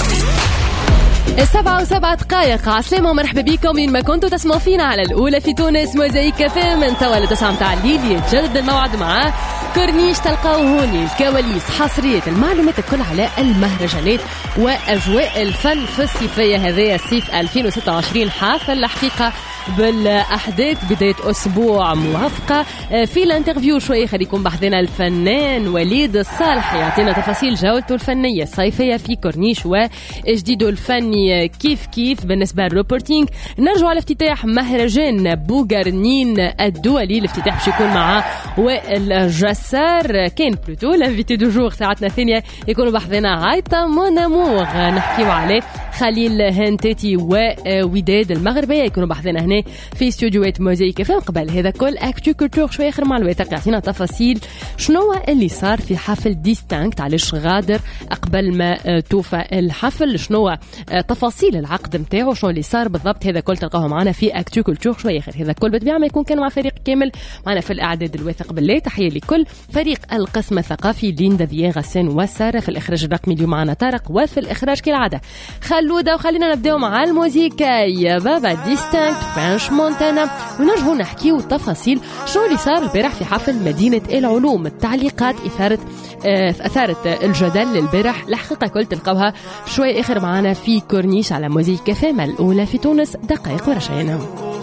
دقائق. عسلامة ومرحبا بكم وين ما كنتوا تسمعوا فينا على الأولى في تونس موزايك كافيه من توا لتسعة متاع الليل. يتجدد الموعد مع كورنيش، تلقاو هوني الكواليس، حصريات، المعلومات الكل على المهرجانات وأجواء الفن في الصيفية هذايا الصيف 2026. حافل الحقيقة بالأحداث بداية أسبوع موافقة. في الانترفيو شوية خليكم بحذنا الفنان وليد الصالح يعطينا تفاصيل جولته الفنية الصيفية في كورنيش وجديده الفني كيف بالنسبة للروبورتينج. نرجع على افتتاح مهرجان بوغرنين الدولي. الافتتاح باش يكون مع وائل جسار، كان بلوتو لانفيتي دو جور ساعتنا الثانية يكونوا بحذنا عايطة مون امور نحكيو عليه خليل هانتاتي ووداد المغربية يكونوا بحذنا هنا في استوديوهات موزايك كافيه. قبل هذا كل اكتو كولتور شويه اخر معلومات يعطينا تفاصيل شنو اللي صار في حفل ديستانكت، علاش غادر قبل ما توفى الحفل، شنو تفاصيل العقد نتاعو، شنو اللي صار بالضبط. هذا كل تلقاوه معنا في اكتو كولتور شويه اخر. هذا كل بالطبيعه ما يكون كان مع فريق كامل معنا في الاعداد الواثق بالله. تحيه لكل فريق القسم الثقافي ليندا ذيا غسان وساره، في الاخراج الرقمي اليوم معنا طارق، وفي الاخراج كالعاده خلوده. وخلينا نبداو مع الموسيقى يا بابا ديستانكت فرانش مونتانا ونرجعوا نحكيو تفاصيل شنو اللي صار البارح في حفل مدينة العلوم. التعليقات أثارت الجدل البارح. الحقيقة كل تلقوها شوي آخر معنا في كورنيش على موزايك كافيه الأولى في تونس. دقائق ورشينا.